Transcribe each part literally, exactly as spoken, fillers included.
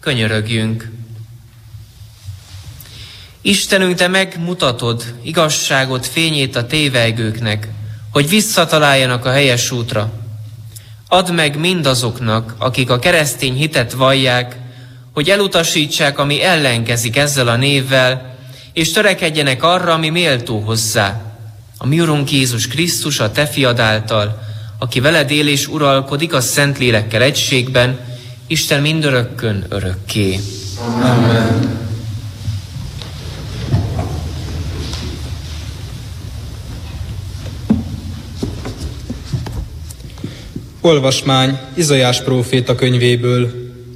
könyörögjünk. Istenünk, Te megmutatod igazságod fényét a tévejgőknek, hogy visszataláljanak a helyes útra. Add meg mindazoknak, akik a keresztény hitet vallják, hogy elutasítsák, ami ellenkezik ezzel a névvel, és törekedjenek arra, ami méltó hozzá. A mi Urunk Jézus Krisztus, a Te fiad által, aki veled él és uralkodik a Szentlélekkel egységben, Isten mindörökkön örökké. Amen. Olvasmány Izaiás próféta könyvéből.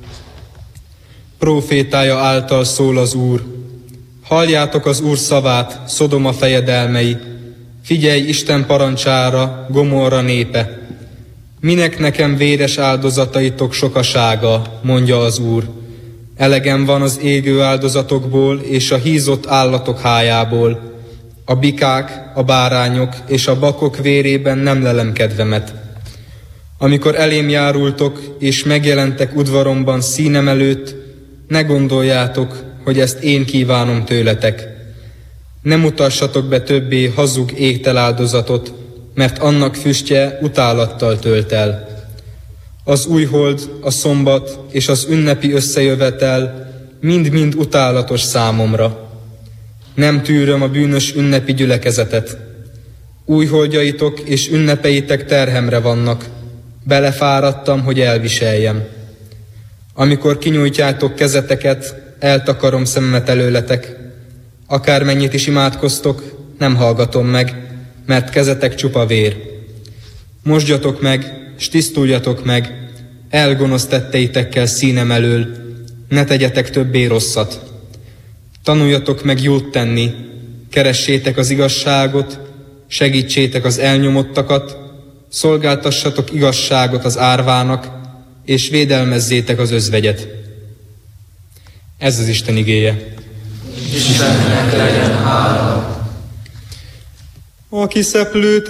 Prófétája által szól az Úr. Halljátok az Úr szavát, Szodoma fejedelmei, figyelj Isten parancsára, Gomorra népe. Minek nekem véres áldozataitok sokasága, mondja az Úr. Elegem van az égő áldozatokból és a hízott állatok hájából. A bikák, a bárányok és a bakok vérében nem lelem kedvemet. Amikor elém járultok, és megjelentek udvaromban színem előtt, ne gondoljátok, hogy ezt én kívánom tőletek. Ne mutassatok be többé hazug égteláldozatot, mert annak füstje utálattal tölt el. Az újhold, a szombat és az ünnepi összejövetel mind-mind utálatos számomra. Nem tűröm a bűnös ünnepi gyülekezetet. Újholdjaitok és ünnepeitek terhemre vannak. Belefáradtam, hogy elviseljem. Amikor kinyújtjátok kezeteket, eltakarom szememet előletek. Akármennyit is imádkoztok, nem hallgatom meg, mert kezetek csupa vér. Mosdjatok meg, s tisztuljatok meg, elgonosz tetteitekkel színem elől, ne tegyetek többé rosszat. Tanuljatok meg jót tenni, keressétek az igazságot, segítsétek az elnyomottakat, szolgáltassatok igazságot az árvának, és védelmezzétek az özvegyet. Ez az Isten igéje. Istennek legyen hála. Aki szeplőt